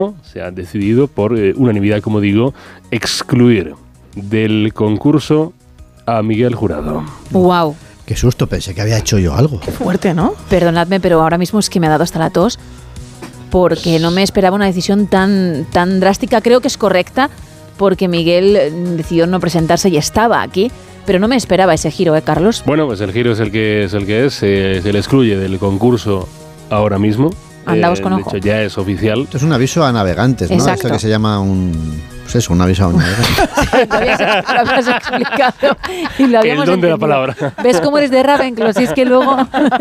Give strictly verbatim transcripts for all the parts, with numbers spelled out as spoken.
se ha decidido por eh, unanimidad, como digo, excluir del concurso a Miguel Jurado. Wow. Qué susto, pensé que había hecho yo algo. Qué fuerte, ¿no? Perdonadme, pero ahora mismo es que me ha dado hasta la tos porque no me esperaba una decisión tan, tan drástica. Creo que es correcta porque Miguel decidió no presentarse y estaba aquí, pero no me esperaba ese giro, ¿eh, Carlos? Bueno, pues el giro es el que es, el que es eh, se le excluye del concurso ahora mismo. Andaos eh, con de ojo. hecho, ya es oficial. Esto es un aviso a navegantes, ¿no? Exacto. Esto que se llama un... Pues eso, un aviso a navegantes. Lo habías, lo habías explicado y lo habíamos El don de la entendido. palabra. ¿Ves cómo eres de Ravenclaw? Si es que luego...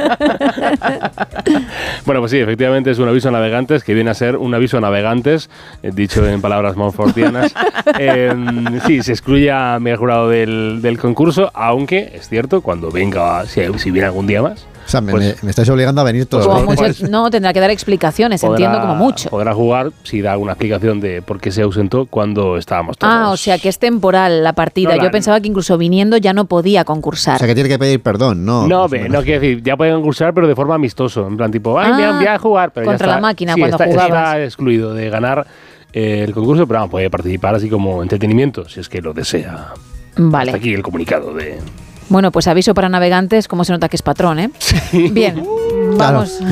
Bueno, pues sí, efectivamente es un aviso a navegantes que viene a ser un aviso a navegantes, eh, dicho en palabras montfortianas. Eh, sí, se excluye a Miguel Jurado del, del concurso, aunque es cierto, cuando venga, si, si viene algún día más, O sea, me, Pues- me, me estáis obligando a venir todos Como los mucho- no, tendrá que dar explicaciones, entiendo como mucho. podrá jugar si da una explicación de por qué se ausentó cuando estábamos todos. Ah, o sea que es temporal la partida. No, la- Yo pensaba que incluso viniendo ya no podía concursar. O sea, que tiene que pedir perdón, ¿no? No, Pues, ve, bueno. no quiero decir, ya pueden concursar, pero de forma amistoso. En plan, tipo, ay, Ah, mira, voy a jugar. Pero ya contra está. la máquina, Sí, cuando está, jugabas. está excluido de ganar eh, el concurso, pero vamos, puede participar así como entretenimiento, si es que lo desea. Vale. Hasta aquí el comunicado de... Bueno, pues aviso para navegantes, cómo se nota que es patrón, ¿eh? Bien, vamos.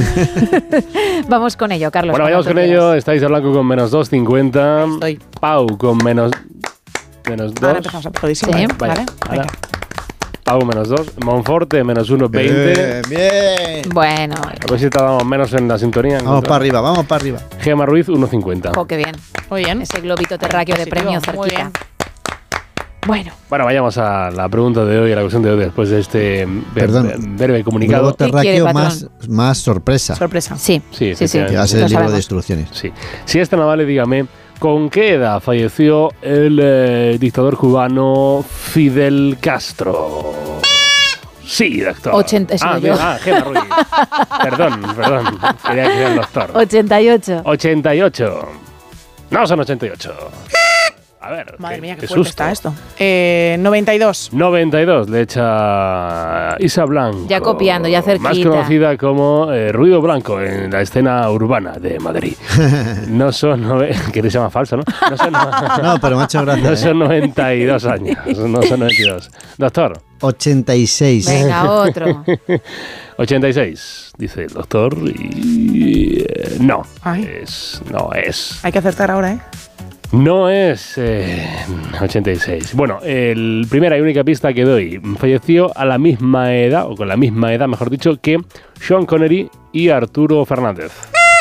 Vamos con ello, Carlos. Bueno, vayamos cuando con tú ello. quieras. Estáis a Blanco con menos dos cincuenta. Ahí estoy. Pau con menos, menos dos. Ahora empezamos a prodísimo. Sí. Vaya, ¿Vale? ahora. Venga. Pau menos dos. Monforte menos uno veinte. Bien, bien. Bueno, A ver si tardamos menos en la sintonía. Vamos para arriba, vamos para arriba. Gema Ruiz uno cincuenta. jo, qué bien. Muy bien. Ese globito terráqueo de Positivo, premio muy cerquita. bien. Bueno, Bueno, vayamos a la pregunta de hoy, a la cuestión de hoy, después de este be- Perdón. be- breve Globo comunicado. ¿Qué quiere, terráqueo patrón? más, más sorpresa. Sorpresa. sí, Sí, sí, sí. Que va a ser lo el libro sabemos. de instrucciones. Sí. Si es tan amable, dígame, ¿con qué edad falleció el eh, dictador cubano Fidel Castro? Sí, doctor. ochenta, he sido ah, yo. bien, ah, Gema Ruiz. Perdón, perdón. Quería que era el doctor. ochenta y ocho. ochenta y ocho. No son ochenta y ocho. A ver. Madre mía, qué, qué fuerte susto. está esto. Eh, noventa y dos. noventa y dos le echa Isa Blanco. Ya copiando, ya cerquita. Más conocida como eh, Ruido Blanco en la escena urbana de Madrid. No son... nove- que te llama falso, ¿no? No son, No, pero me ha hecho gracia. no ¿eh? son noventa y dos años. No son noventa y dos. Doctor, ochenta y seis. Venga, otro. ochenta y seis, dice el doctor. Y... eh, no. Ay. Es, no es... Hay que acertar ahora, ¿eh? No es eh, ochenta y seis. Bueno, el primera y única pista que doy. Falleció a la misma edad, o con la misma edad, mejor dicho, que Sean Connery y Arturo Fernández.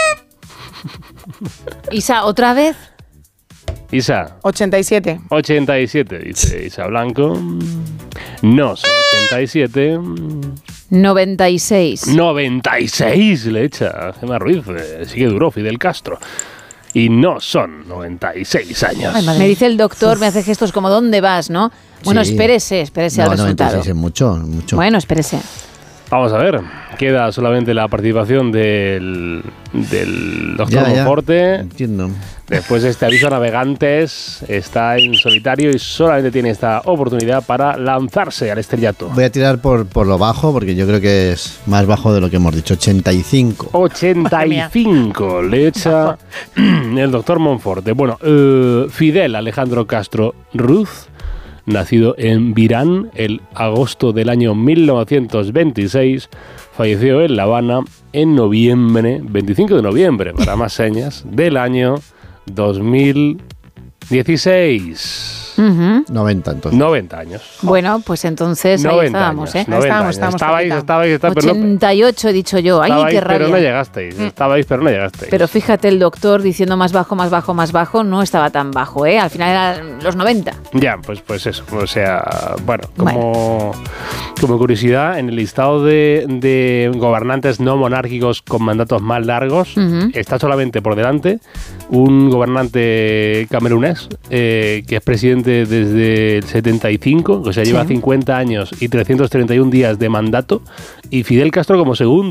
Isa, ¿otra vez? Isa, ochenta y siete. ochenta y siete, dice Isa Blanco. No son ochenta y siete. noventa y seis. noventa y seis le echa Gemma Ruiz. Eh, sí que duró Fidel Castro. Y no son noventa y seis años. Ay, madre. Me dice el doctor, me hace gestos como ¿dónde vas, no? Bueno, Sí. espérese, espérese No, al resultado. noventa y seis es mucho, mucho. Bueno, espérese. Vamos a ver. Queda solamente la participación del, del doctor Ya, ya. Monforte. Entiendo. Después de este aviso a navegantes, está en solitario y solamente tiene esta oportunidad para lanzarse al estrellato. Voy a tirar por, por lo bajo porque yo creo que es más bajo de lo que hemos dicho. ochenta y cinco. ochenta y cinco le echa el doctor Monforte. Bueno, eh, Fidel Alejandro Castro Ruz, nacido en Virán el agosto del año mil novecientos veintiséis, falleció en La Habana en noviembre, veinticinco de noviembre, para más señas, del año dos mil dieciséis. Ujú. noventa entonces. noventa años. Bueno, pues entonces ahí noventa estábamos, años, ¿eh? noventa Estábamos, años. estábamos Estabais, cerquita. estabais, estabais, pero no, ochenta y ocho he dicho yo. Ay, estabais, qué pero rabia. no llegasteis. Estabais, pero no llegasteis. Pero fíjate, el doctor diciendo más bajo, más bajo, más bajo, no estaba tan bajo, ¿eh? Al final eran los noventa. Ya, pues, pues eso. O sea, bueno, como, como curiosidad, en el listado de, de gobernantes no monárquicos con mandatos más largos, Ujú. está solamente por delante un gobernante camerunés eh, que es presidente desde el setenta y cinco, o sea, lleva Sí. cincuenta años y trescientos treinta y un días de mandato, y Fidel Castro como segundo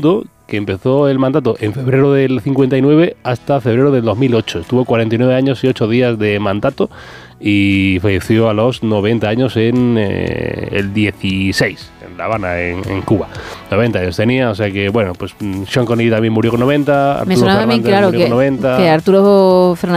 que empezó el mandato en febrero del cincuenta y nueve hasta febrero del dos mil ocho. Estuvo cuarenta y nueve años y ocho días de mandato y falleció a los noventa años en eh, el dieciséis, en La Habana, en, en Cuba. noventa años tenía, o sea que, bueno, pues Sean Connery también murió con noventa, Arturo Me sonaba a mí, Fernández claro, murió que, con noventa. que Arturo Fernández